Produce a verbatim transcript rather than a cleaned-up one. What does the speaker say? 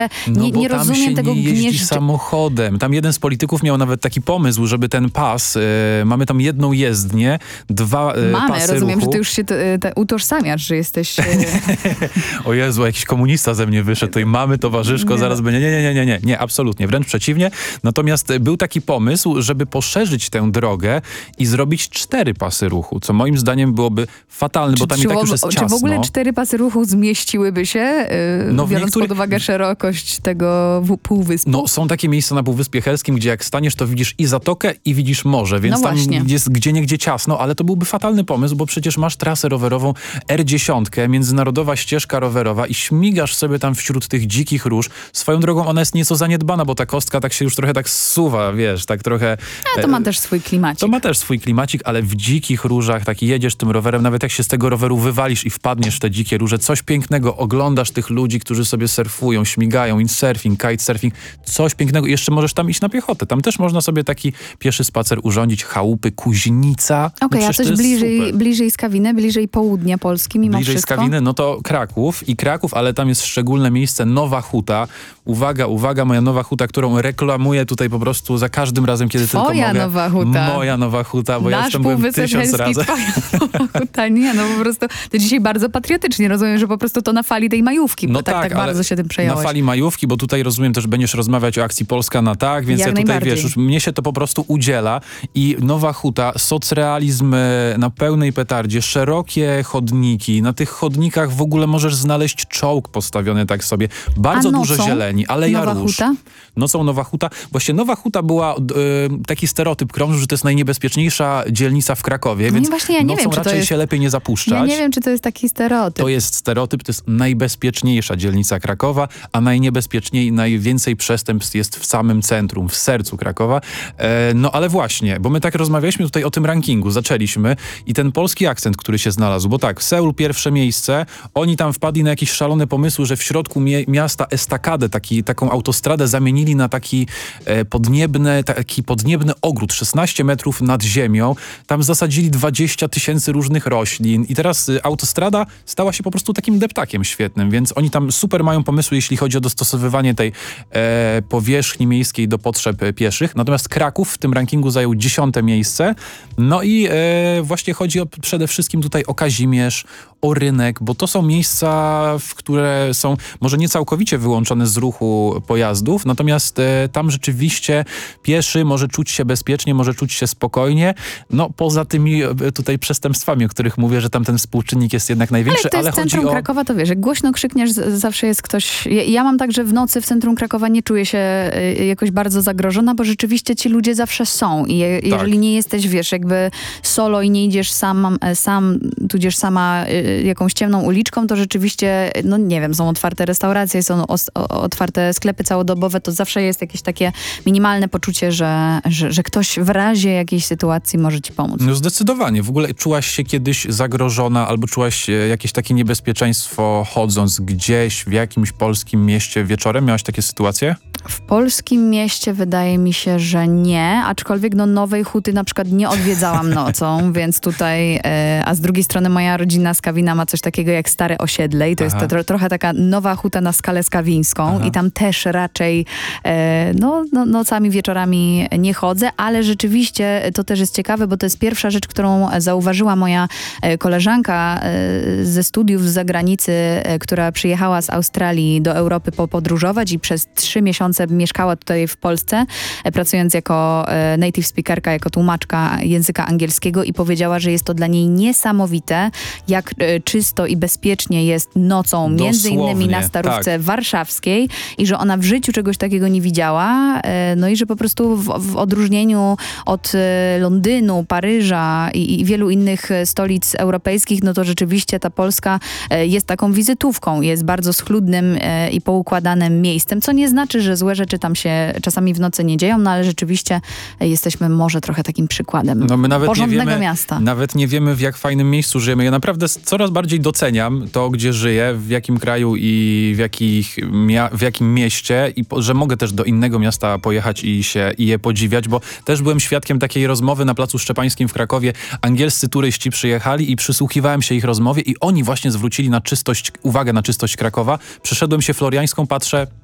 No nie, bo nie tam rozumiem się tego nie jeździ gnieżdż... samochodem. Tam jeden z polityków miał nawet taki pomysł, żeby ten pas, e, mamy tam jedną jezdnię, dwa e, Mamy, pasy rozumiem, ruchu. że ty już się te, te utożsamiasz, że jesteś... e, O Jezu, jakiś komunista ze mnie wyszedł, tutaj mamy towarzyszko, Nie. zaraz będzie. Nie, nie, nie, nie, nie, nie, absolutnie, wręcz przeciwnie. Natomiast był taki pomysł, żeby poszerzyć tę drogę i zrobić cztery pasy ruchu, co moim zdaniem byłoby fatalne, bo tam i tak już jest czy ciasno. w ogóle cztery pasy ruchu zmieściłyby się, yy, No w biorąc niektórych- pod uwagę szerokość tego w- półwyspu? No, są takie miejsca na Półwyspie Helskim, gdzie jak staniesz, to widzisz i zatokę, i widzisz morze, więc No tam właśnie. jest gdzieniegdzie ciasno, ale to byłby fatalny pomysł, bo przecież masz trasę rowerową R dziesięć, międzynarodowa ścieżka rowerowa i śmigasz sobie tam wśród tych dzikich róż. Swoją drogą ona jest nieco zaniedbana, bo ta kostka tak się już trochę tak zsuwa, wiesz, tak trochę... A to ma też swój klimacik. To ma też swój klimacik, ale w dzikich różach, tak jedziesz tym rowerem, nawet jak się z tego roweru wywalisz i wpadniesz w te dzikie róże, coś pięknego, oglądasz tych ludzi, którzy sobie surfują, śmigają, windsurfing, kitesurfing, coś pięknego. I jeszcze możesz tam iść na piechotę. Tam też można sobie taki pieszy spacer urządzić, chałupy, Kuźnica. Okej, no a przecież coś to jest bliżej, super. bliżej Skawiny, bliżej południa Polski mimo Bliżej wszystko? Skawiny, no to Kraków i Kraków, ale tam jest szczególne miejsce Nowa Huta. Uwaga, uwaga, moja Nowa Huta, którą reklamuję tutaj po prostu za każdym razem, kiedy Twoja tylko mogę. Nowa Huta. Moja Nowa Huta, bo ja już Nasz tam byłem Półwysep tysiąc Helski, razy. twoja Nowa Huta. Nie, no po prostu to dzisiaj bardzo patriotycznie. Rozumiem, że po prostu to na fali tej majówki, bo tak, tak ale bardzo się tym na przejąłeś. fali majówki, bo tutaj rozumiem też będziesz rozmawiać o akcji Polska na tak, więc Jak ja tutaj najbardziej. wiesz, już mnie się to po prostu udziela i Nowa Huta, socrealizm e, na pełnej petardzie, szerokie chodniki, na tych chodnikach w ogóle możesz znaleźć czołg postawiony tak sobie, bardzo A dużo nocą? zieleni, aleja Nowa róż. Huta? Nocą Nowa Huta, właśnie Nowa Huta była, e, taki stereotyp krążył, że to jest najniebezpieczniejsza dzielnica w Krakowie, No więc i właśnie ja nie nocą wiem, czy to raczej jest- się lepiej nie zapuszczać. Ja nie wiem, czy to jest taki stereotyp. To jest stereotyp, to jest najbezpieczniejsza dzielnica Krakowa, a najniebezpieczniej, najwięcej przestępstw jest w samym centrum, w sercu Krakowa. E, no ale właśnie, bo my tak rozmawialiśmy tutaj o tym rankingu, zaczęliśmy i ten polski akcent, który się znalazł, bo tak, Seul pierwsze miejsce, oni tam wpadli na jakieś szalone pomysły, że w środku mie miasta estakadę, taki, taką autostradę zamienili na taki e, podniebny, taki podniebny ogród, szesnaście metrów nad ziemią, tam zasadzili dwadzieścia tysięcy różnych roślin i teraz y, autostrada stała się po prostu takim deptakiem świetnym, więc oni tam super mają pomysły, jeśli chodzi o dostosowywanie tej e, powierzchni miejskiej do potrzeb e, pieszych. Natomiast Kraków w tym rankingu zajął dziesiąte miejsce. No i e, właśnie chodzi o, przede wszystkim tutaj o Kazimierz, o rynek, bo to są miejsca, w które są może nie całkowicie wyłączone z ruchu pojazdów, natomiast e, tam rzeczywiście pieszy może czuć się bezpiecznie, może czuć się spokojnie. No poza tymi e, tutaj przestępstwami, o których mówię, że tam ten współczynnik jest jednak największy, Ale to jest ale chodzi centrum o... Krakowa, to wiesz, jak głośno krzykniesz, z- zawsze jest ktoś... Ja, ja mam tak, że w nocy w centrum Krakowa nie czuję się y, jakoś bardzo zagrożona, bo rzeczywiście ci ludzie zawsze są. I je, jeżeli nie jesteś, wiesz, jakby solo i nie idziesz sam, sam tudzież sama y, jakąś ciemną uliczką, to rzeczywiście, no nie wiem, są otwarte restauracje, są os, o, otwarte sklepy całodobowe, to zawsze jest jakieś takie minimalne poczucie, że, że, że ktoś w razie jakiejś sytuacji może ci pomóc. No zdecydowanie. W ogóle czułaś się kiedyś zagrożona albo czułaś e, jakieś takie niebezpieczeństwo chodząc gdzieś w jakimś polskim mieście wieczorem? Miałaś takie sytuacje? W polskim mieście wydaje mi się, że nie, aczkolwiek no Nowej Huty na przykład nie odwiedzałam nocą, więc tutaj, e, a z drugiej strony moja rodzina z Kawina ma coś takiego jak Stare Osiedle i to Aha. jest to, tro, trochę taka Nowa Huta na skalę skawińską. Aha. I tam też raczej e, no, no, nocami, wieczorami nie chodzę, ale rzeczywiście to też jest ciekawe, bo to jest pierwsza rzecz, którą zauważyła moja e, koleżanka e, ze studiów z zagranicy, e, która przyjechała z Australii do Europy popodróżować i przez trzy miesiące mieszkała tutaj w Polsce, e, pracując jako e, native speakerka, jako tłumaczka języka angielskiego i powiedziała, że jest to dla niej niesamowite, jak e, czysto i bezpiecznie jest nocą, między Dosłownie, innymi na Starówce tak. warszawskiej i że ona w życiu czegoś takiego nie widziała, e, no i że po prostu w, w odróżnieniu od e, Londynu, Paryża i, i wielu innych e, stolic europejskich, no to rzeczywiście ta Polska e, jest taką wizytówką, jest bardzo schludnym e, i poukładanym miejscem, co nie znaczy, że złe rzeczy tam się czasami w nocy nie dzieją, no ale rzeczywiście e, jesteśmy może trochę takim przykładem No my nawet nie porządnego wiemy, miasta. nawet nie wiemy, w jak fajnym miejscu żyjemy. Ja naprawdę s- coraz bardziej doceniam to, gdzie żyję, w jakim kraju i w, jakich mia- w jakim mieście i po, że mogę też do innego miasta pojechać i się i je podziwiać, bo też byłem świadkiem takiej rozmowy na Placu Szczepańskim w Krakowie. Angielscy turyści przyjechali i przysłuchiwałem się ich rozmowie i oni właśnie zwrócili na czystość, uwagę na czystość Krakowa. Przeszedłem się Floriańską, patrzę,